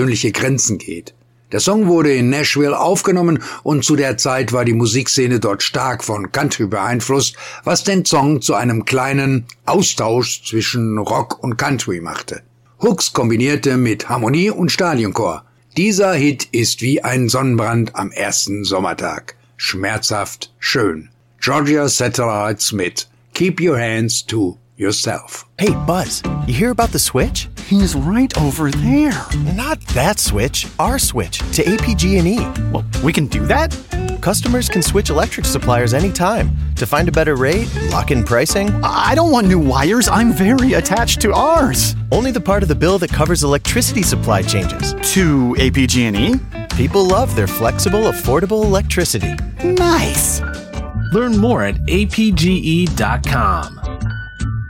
persönliche Grenzen geht. Der Song wurde in Nashville aufgenommen und zu der Zeit war die Musikszene dort stark von Country beeinflusst, was den Song zu einem kleinen Austausch zwischen Rock und Country machte. Hooks kombinierte mit Harmonie und Stadionchor. Dieser Hit ist wie ein Sonnenbrand am ersten Sommertag. Schmerzhaft schön. Georgia Satellites mit Keep Your Hands to Yourself. Hey, Buzz, you hear about the switch? He's right over there. Not that switch, our switch to APG&E. Well, we can do that? Customers can switch electric suppliers anytime to find a better rate, lock in pricing. I don't want new wires. I'm very attached to ours. Only the part of the bill that covers electricity supply changes. To APG&E? People love their flexible, affordable electricity. Nice. Learn more at apge.com.